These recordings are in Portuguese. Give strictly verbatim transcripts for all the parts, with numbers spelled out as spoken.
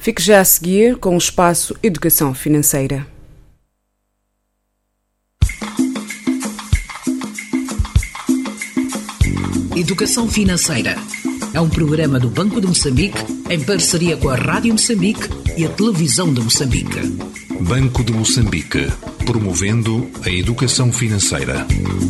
Fique já a seguir com o espaço Educação Financeira. Educação Financeira é um programa do Banco de Moçambique em parceria com a Rádio Moçambique e a Televisão de Moçambique. Banco de Moçambique, promovendo a educação financeira.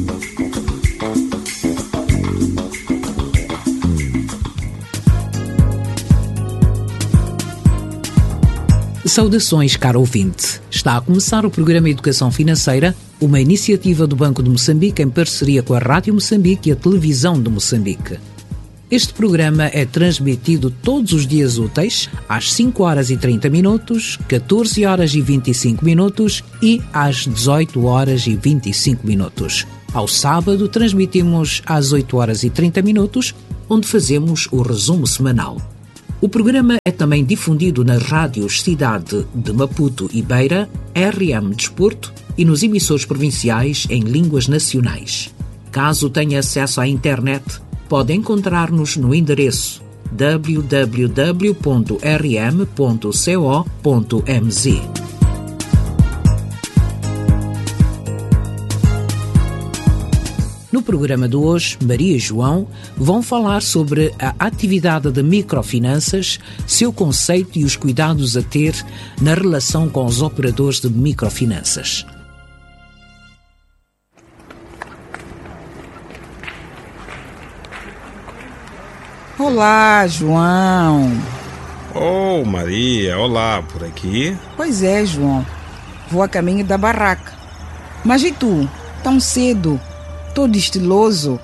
Saudações, caro ouvinte. Está a começar o programa Educação Financeira, uma iniciativa do Banco de Moçambique em parceria com a Rádio Moçambique e a Televisão de Moçambique. Este programa é transmitido todos os dias úteis, às cinco horas e trinta minutos, catorze horas e vinte e cinco minutos e às dezoito horas e vinte e cinco minutos. Ao sábado, transmitimos às oito horas e trinta minutos, onde fazemos o resumo semanal. O programa é também difundido nas rádios Cidade de Maputo e Beira, R M Desporto e nos emissores provinciais em línguas nacionais. Caso tenha acesso à internet, pode encontrar-nos no endereço w w w ponto r m ponto co ponto m z. No programa de hoje, Maria e João vão falar sobre a atividade de microfinanças, seu conceito e os cuidados a ter na relação com os operadores de microfinanças. Olá, João. Oh, Maria, olá, por aqui? Pois é, João. Vou a caminho da barraca. Mas e tu? Tão cedo? Todo estiloso.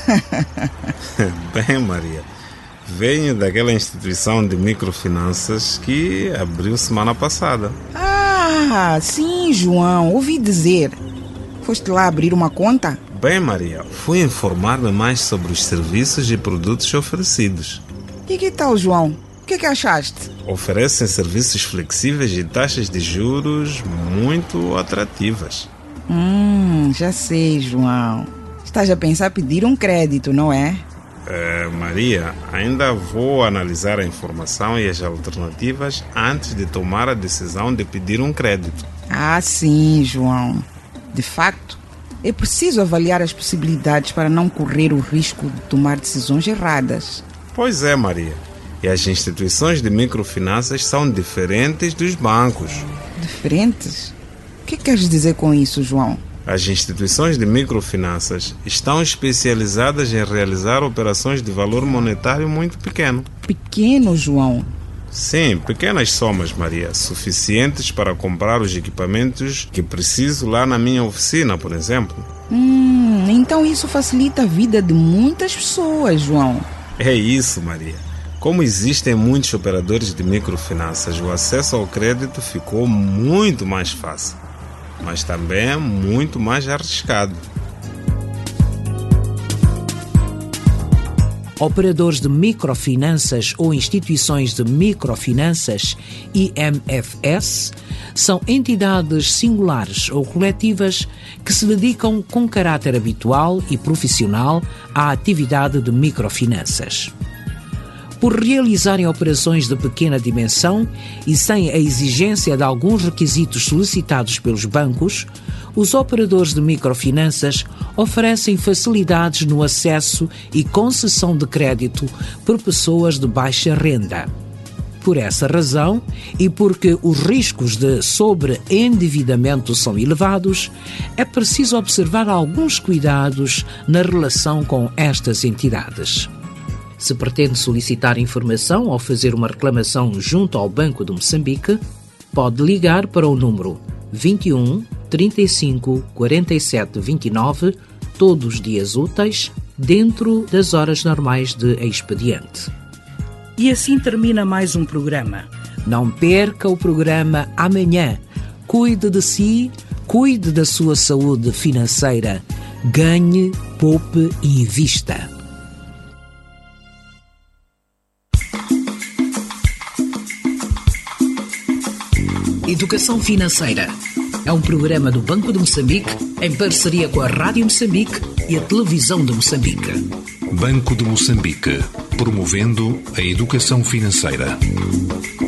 Bem, Maria, venho daquela instituição de microfinanças que abriu semana passada. Ah, sim, João, ouvi dizer. Foste lá abrir uma conta? Bem, Maria, fui informar-me mais sobre os serviços e produtos oferecidos. E que tal, João? O que é que achaste? Oferecem serviços flexíveis e taxas de juros muito atrativas. Hum, já sei, João. Estás a pensar pedir um crédito, não é? É, Maria, ainda vou analisar a informação e as alternativas antes de tomar a decisão de pedir um crédito. Ah, sim, João. De facto, é preciso avaliar as possibilidades para não correr o risco de tomar decisões erradas. Pois é, Maria. E as instituições de microfinanças são diferentes dos bancos. Diferentes? O que queres dizer com isso, João? As instituições de microfinanças estão especializadas em realizar operações de valor monetário muito pequeno. Pequeno, João? Sim, pequenas somas, Maria, suficientes para comprar os equipamentos que preciso lá na minha oficina, por exemplo. Hum, então isso facilita a vida de muitas pessoas, João. É isso, Maria. Como existem muitos operadores de microfinanças, o acesso ao crédito ficou muito mais fácil, mas também muito mais arriscado. Operadores de microfinanças ou instituições de microfinanças, I M F S, são entidades singulares ou coletivas que se dedicam com caráter habitual e profissional à atividade de microfinanças. Por realizarem operações de pequena dimensão e sem a exigência de alguns requisitos solicitados pelos bancos, os operadores de microfinanças oferecem facilidades no acesso e concessão de crédito por pessoas de baixa renda. Por essa razão, e porque os riscos de sobreendividamento são elevados, é preciso observar alguns cuidados na relação com estas entidades. Se pretende solicitar informação ou fazer uma reclamação junto ao Banco de Moçambique, pode ligar para o número vinte e um, trinta e cinco, quarenta e sete, vinte e nove, todos os dias úteis, dentro das horas normais de expediente. E assim termina mais um programa. Não perca o programa amanhã. Cuide de si, cuide da sua saúde financeira. Ganhe, poupe e invista. Educação Financeira é um programa do Banco de Moçambique em parceria com a Rádio Moçambique e a Televisão de Moçambique. Banco de Moçambique, promovendo a educação financeira.